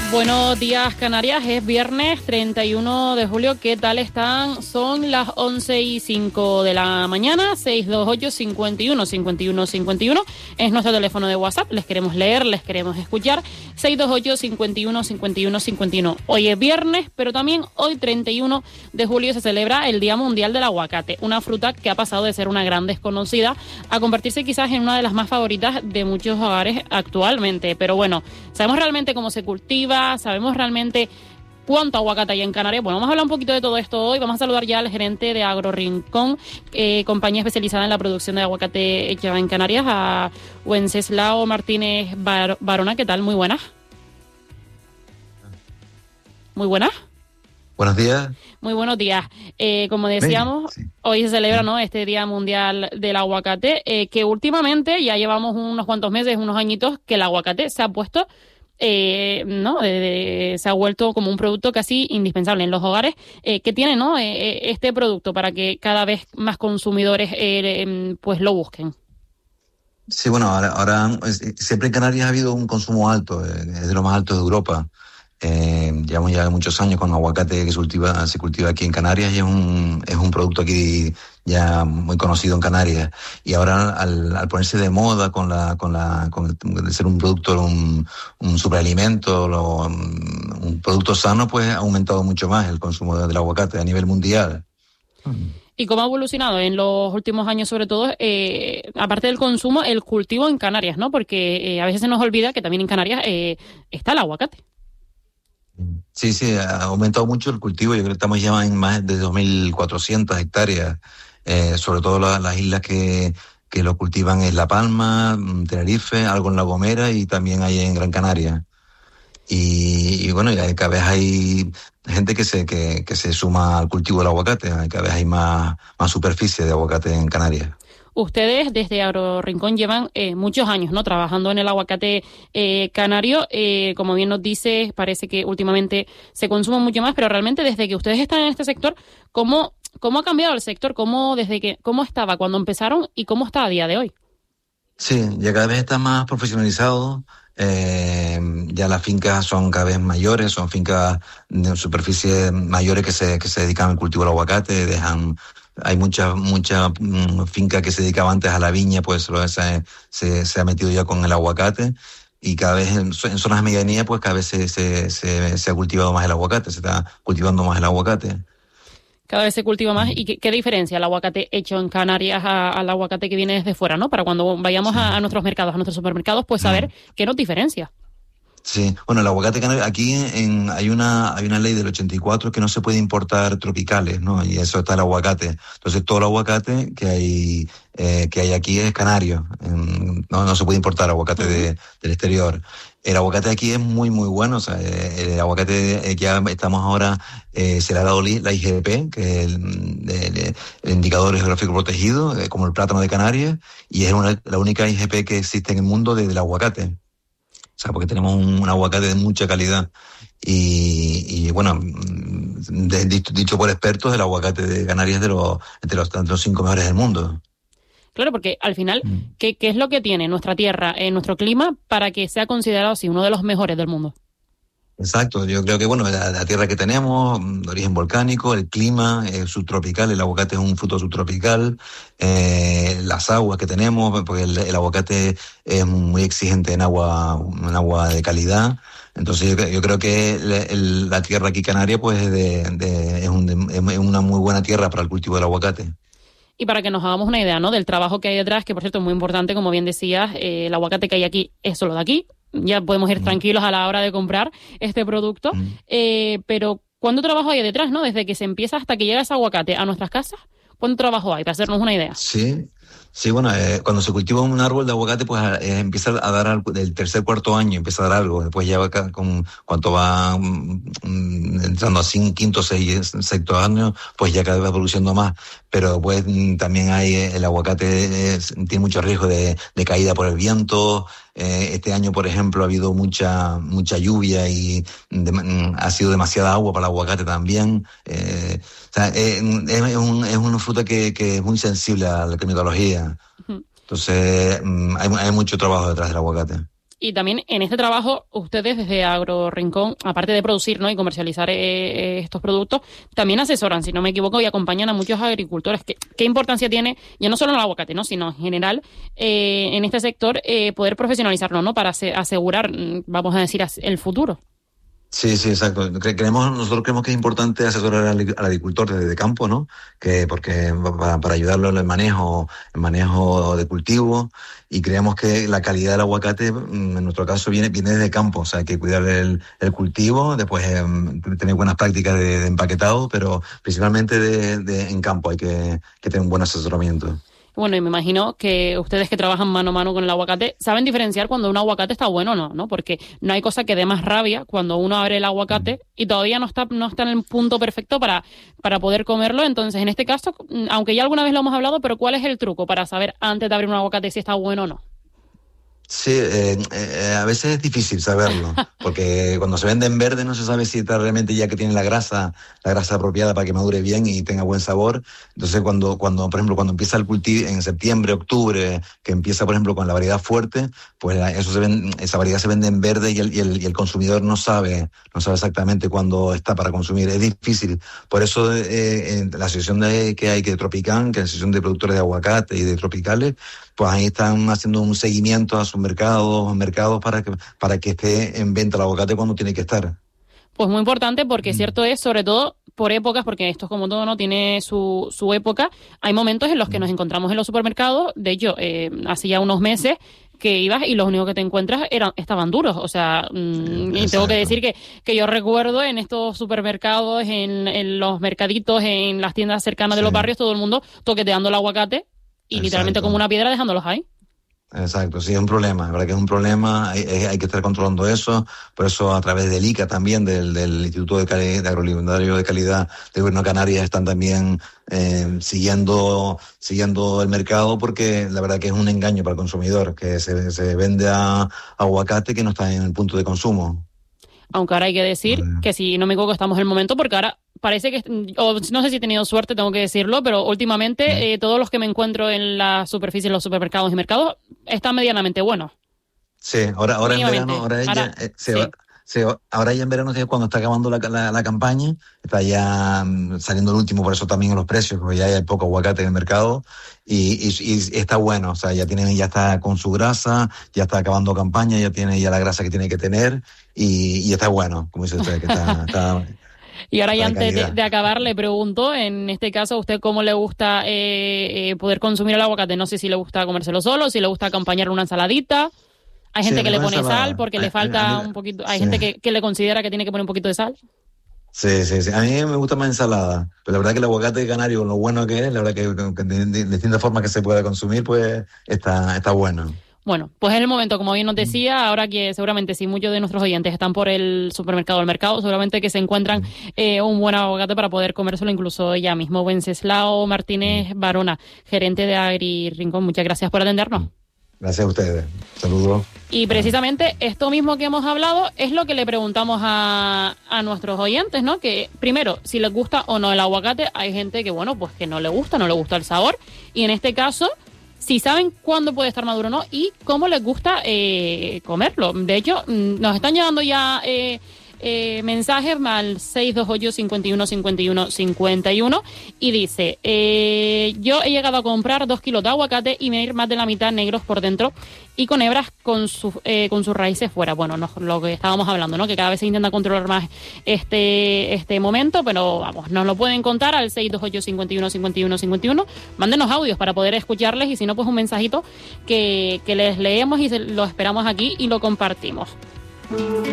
Buenos días, Canarias. Es viernes 31 de julio. ¿Qué tal están? Son las 11:05 de la mañana. 628-51-51-51 es nuestro teléfono de WhatsApp. Les queremos leer, les queremos escuchar. 628-51-51-51. Hoy es viernes, pero también hoy 31 de julio se celebra el Día Mundial del Aguacate, una fruta que ha pasado de ser una gran desconocida a convertirse quizás en una de las más favoritas de muchos hogares actualmente. Pero bueno, ¿sabemos realmente cómo se cultiva? ¿Sabemos realmente cuánto aguacate hay en Canarias? Bueno, vamos a hablar un poquito de todo esto hoy. Vamos a saludar ya al gerente de Agrorincón, compañía especializada en la producción de aguacate hecha en Canarias, a Wenceslao Martínez Barona. ¿Qué tal? Muy buenas. Muy buenas. Buenos días. Muy buenos días. Como decíamos, sí. Hoy se celebra, ¿no?, este Día Mundial del Aguacate, que últimamente ya llevamos unos cuantos meses, unos añitos, que el aguacate se ha puesto... se ha vuelto como un producto casi indispensable en los hogares que tiene, ¿no?, este producto para que cada vez más consumidores pues lo busquen. Sí, bueno, ahora siempre en Canarias ha habido un consumo alto, es de los más altos de Europa. Llevamos ya muchos años con aguacate que se cultiva aquí en Canarias y es un producto aquí ya muy conocido en Canarias. Y ahora al ponerse de moda con el ser un producto, un superalimento, un producto sano, pues ha aumentado mucho más el consumo del aguacate a nivel mundial. ¿Y cómo ha evolucionado en los últimos años, sobre todo, aparte del consumo, el cultivo en Canarias, ¿no? Porque a veces se nos olvida que también en Canarias está el aguacate. Sí, ha aumentado mucho el cultivo. Yo creo que estamos ya en más de 2.400 hectáreas, sobre todo las islas que lo cultivan es La Palma, Tenerife, algo en La Gomera y también hay en Gran Canaria. Y bueno, ya cada vez hay gente que se suma al cultivo del aguacate, cada vez hay más superficie de aguacate en Canarias. Ustedes desde Agrorincón llevan muchos años, ¿no?, trabajando en el aguacate canario. Como bien nos dice, parece que últimamente se consume mucho más, pero realmente desde que ustedes están en este sector, ¿cómo ha cambiado el sector? ¿Cómo estaba cuando empezaron y cómo está a día de hoy? Sí, ya cada vez está más profesionalizado. Ya las fincas son cada vez mayores, son fincas de superficie mayores que se dedican al cultivo del aguacate, hay mucha finca que se dedicaba antes a la viña, pues se ha metido ya con el aguacate y cada vez en zonas de medianía pues cada vez se ha cultivado más el aguacate, se está cultivando más el aguacate. Cada vez se cultiva más. ¿Y qué diferencia el aguacate hecho en Canarias al aguacate que viene desde fuera, ¿no? Para cuando vayamos a nuestros mercados, a nuestros supermercados, pues saber qué nos diferencia. Sí, bueno, el aguacate canario, aquí hay una ley del 84 que no se puede importar tropicales, ¿no? Y eso está el aguacate. Entonces todo el aguacate que hay aquí es canario. No se puede importar aguacate del exterior. El aguacate aquí es muy, muy bueno. O sea, el aguacate ya estamos ahora, se le ha dado la IGP, que es el indicador geográfico protegido, como el plátano de Canarias, y es la única IGP que existe en el mundo del aguacate. O sea, porque tenemos un aguacate de mucha calidad. Y bueno, dicho por expertos, el aguacate de Canarias es entre los 5 mejores del mundo. Claro, porque al final, ¿qué es lo que tiene nuestra tierra, nuestro clima, para que sea considerado así uno de los mejores del mundo? Exacto, yo creo que bueno, la tierra que tenemos, de origen volcánico, el clima subtropical, el aguacate es un fruto subtropical, las aguas que tenemos, porque el aguacate es muy exigente en agua de calidad. Entonces yo creo que la tierra aquí canaria pues es una muy buena tierra para el cultivo del aguacate. Y para que nos hagamos una idea, ¿no?, del trabajo que hay detrás, que por cierto es muy importante, como bien decías, el aguacate que hay aquí es solo de aquí. Ya podemos ir tranquilos a la hora de comprar este producto. Pero ¿cuánto trabajo hay detrás, no? Desde que se empieza hasta que llega ese aguacate a nuestras casas, ¿cuánto trabajo hay? Para hacernos una idea. Sí, bueno, cuando se cultiva un árbol de aguacate, pues empieza a dar algo, del cuarto año empieza a dar algo. Después ya cuando va entrando a quinto, sexto año, pues ya cada vez va evolucionando más. Pero pues también hay el aguacate tiene mucho riesgo de caída por el viento. Este año, por ejemplo, ha habido mucha lluvia y ha sido demasiada agua para el aguacate también. O sea, es una fruta que es muy sensible a la climatología. Entonces, hay mucho trabajo detrás del aguacate. Y también en este trabajo, ustedes desde AgroRincón, aparte de producir, ¿no?, y comercializar estos productos, también asesoran, si no me equivoco, y acompañan a muchos agricultores. ¿Qué importancia tiene, ya no solo en el aguacate, ¿no?, sino en general en este sector, poder profesionalizarlo, ¿no?, para asegurar, vamos a decir, el futuro? Sí, exacto. Nosotros creemos que es importante asesorar al agricultor desde campo, ¿no? Porque para ayudarlo en el manejo de cultivo, y creemos que la calidad del aguacate, en nuestro caso, viene desde campo. O sea, hay que cuidar el cultivo, después tener buenas prácticas de empaquetado, pero principalmente en campo hay que tener un buen asesoramiento. Bueno, y me imagino que ustedes que trabajan mano a mano con el aguacate saben diferenciar cuando un aguacate está bueno o no, ¿no? Porque no hay cosa que dé más rabia cuando uno abre el aguacate y todavía no está en el punto perfecto para poder comerlo. Entonces, en este caso, aunque ya alguna vez lo hemos hablado, pero ¿cuál es el truco para saber antes de abrir un aguacate si está bueno o no? Sí, a veces es difícil saberlo, porque cuando se vende en verde no se sabe si está realmente ya que tiene la grasa apropiada para que madure bien y tenga buen sabor. Entonces, cuando por ejemplo, cuando empieza el cultivo en septiembre, octubre, que empieza, por ejemplo, con la variedad fuerte, pues esa variedad se vende en verde y el consumidor no sabe exactamente cuándo está para consumir. Es difícil. Por eso la asociación que hay de Tropicán, que es la asociación de productores de aguacate y de tropicales, pues ahí están haciendo un seguimiento a sus mercados para que esté en venta el aguacate cuando tiene que estar. Pues muy importante, porque cierto es, sobre todo por épocas, porque esto es como todo, ¿no?, tiene su época. Hay momentos en los que nos encontramos en los supermercados. De hecho, hace ya unos meses que ibas y los únicos que te encuentras estaban duros. O sea, y tengo que decir que yo recuerdo en estos supermercados, en los mercaditos, en las tiendas cercanas de los barrios, todo el mundo toqueteando el aguacate y literalmente como una piedra dejándolos ahí. Exacto, sí, es un problema, la verdad que es un problema, hay que estar controlando eso. Por eso, a través del ICA también, del Instituto de Agroalimentario de Calidad del Gobierno de Canarias, están también siguiendo el mercado, porque la verdad que es un engaño para el consumidor, que se vende aguacate que no está en el punto de consumo. Aunque ahora hay que decir que, si no me equivoco, estamos en el momento, porque ahora parece que, o no sé si he tenido suerte, tengo que decirlo, pero últimamente todos los que me encuentro en la superficie, en los supermercados y mercados, están medianamente buenos. Sí, ahora en verano, ahora ya en verano es cuando está acabando la campaña, está ya saliendo el último, por eso también los precios, porque ya hay poco aguacate en el mercado y está bueno. O sea, ya está con su grasa, ya está acabando campaña, ya tiene ya la grasa que tiene que tener y está bueno, como dice usted, que está Y ahora, ya antes de acabar, le pregunto, en este caso, ¿a usted cómo le gusta poder consumir el aguacate? No sé si le gusta comérselo solo, si le gusta acompañar una ensaladita. Hay gente que le pone sal porque le falta un poquito. Hay gente que le considera que tiene que poner un poquito de sal. Sí. A mí me gusta más ensalada. Pero la verdad que el aguacate canario, con lo bueno que es, la verdad que de distintas formas que se pueda consumir, pues está bueno. Bueno, pues es el momento, como bien nos decía, ahora que seguramente si muchos de nuestros oyentes están por el supermercado o el mercado, seguramente que se encuentran un buen aguacate para poder comérselo incluso ya mismo. Wenceslao Martínez Barona, gerente de AgroRincón, muchas gracias por atendernos. Gracias a ustedes. Saludos. Y precisamente esto mismo que hemos hablado es lo que le preguntamos a nuestros oyentes, ¿no? Que primero, si les gusta o no el aguacate. Hay gente que, bueno, pues que no le gusta el sabor. Y en este caso, si saben cuándo puede estar maduro o no y cómo les gusta comerlo. De hecho, nos están llegando ya mensajes al 628-51-51-51 y dice, yo he llegado a comprar 2 kilos de aguacate y medir más de la mitad negros por dentro y con hebras con sus raíces fuera. Bueno, lo que estábamos hablando, ¿no? Que cada vez se intenta controlar más este momento, pero vamos, nos lo pueden contar al 628-51-51-51. Mándenos audios para poder escucharles y si no, pues un mensajito que les leemos y lo esperamos aquí y lo compartimos.